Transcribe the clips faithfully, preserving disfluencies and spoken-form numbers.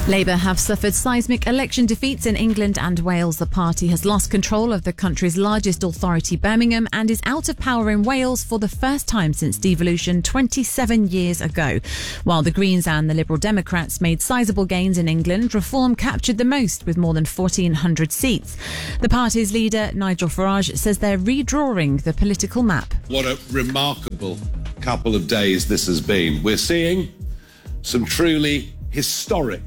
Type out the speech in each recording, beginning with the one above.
Labour have suffered seismic election defeats in England and Wales. The party has lost control of the country's largest authority, Birmingham, and is out of power in Wales for the first time since devolution twenty-seven years ago. While the Greens and the Liberal Democrats made sizable gains in England, Reform captured the most with more than fourteen hundred seats. The party's leader, Nigel Farage, says they're redrawing the political map. What a remarkable couple of days this has been. We're seeing some truly historic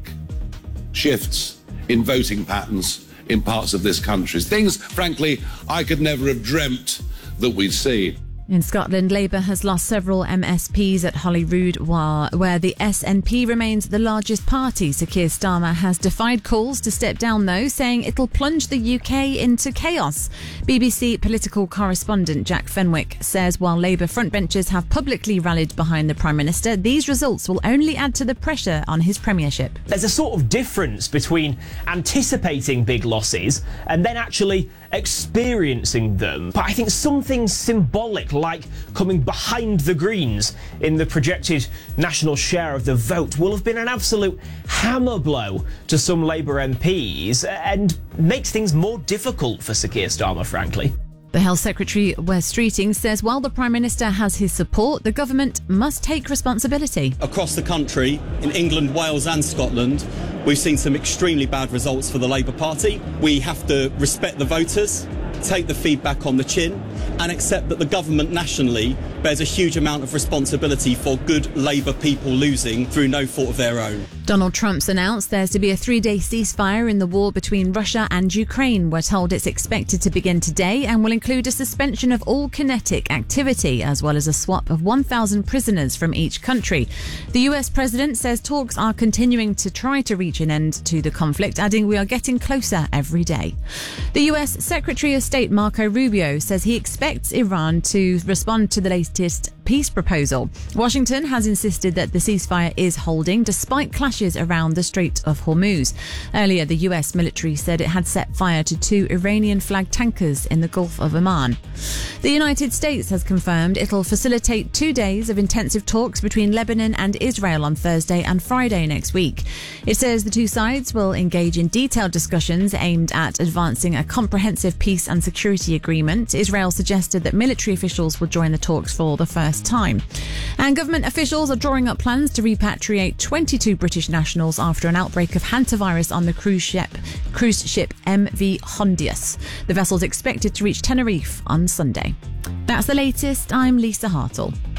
shifts in voting patterns in parts of this country. Things, frankly, I could never have dreamt that we'd see. In Scotland, Labour has lost several M S Ps at Holyrood, while where the S N P remains the largest party. Sir Keir Starmer has defied calls to step down, though, saying it'll plunge the U K into chaos. B B C political correspondent Jack Fenwick says while Labour frontbenchers have publicly rallied behind the Prime Minister, these results will only add to the pressure on his premiership. There's a sort of difference between anticipating big losses and then actually experiencing them. But I think something symbolic, like coming behind the Greens in the projected national share of the vote, will have been an absolute hammer blow to some Labour M Ps and makes things more difficult for Sir Keir Starmer, frankly. The Health Secretary, Wes Streeting, says while the Prime Minister has his support, the government must take responsibility. Across the country, in England, Wales and Scotland, we've seen some extremely bad results for the Labour Party. We have to respect the voters, take the feedback on the chin, and accept that the government nationally bears a huge amount of responsibility for good Labour people losing through no fault of their own. Donald Trump's announced there's to be a three-day ceasefire in the war between Russia and Ukraine. We're told it's expected to begin today and will include a suspension of all kinetic activity, as well as a swap of one thousand prisoners from each country. The U S president says talks are continuing to try to reach an end to the conflict, adding we are getting closer every day. The U S Secretary of State Marco Rubio says he expects Iran to respond to the latest peace proposal. Washington has insisted that the ceasefire is holding despite clashes around the Strait of Hormuz. Earlier, the U S military said it had set fire to two Iranian-flagged tankers in the Gulf of Oman. The United States has confirmed it'll facilitate two days of intensive talks between Lebanon and Israel on Thursday and Friday next week. It says the two sides will engage in detailed discussions aimed at advancing a comprehensive peace and security agreement. Israel suggested that military officials will join the talks for the first time. And government officials are drawing up plans to repatriate twenty-two British nationals after an outbreak of hantavirus on the cruise ship, cruise ship M V Hondius. The vessel's expected to reach Tenerife on Sunday. That's the latest. I'm Lisa Hartle.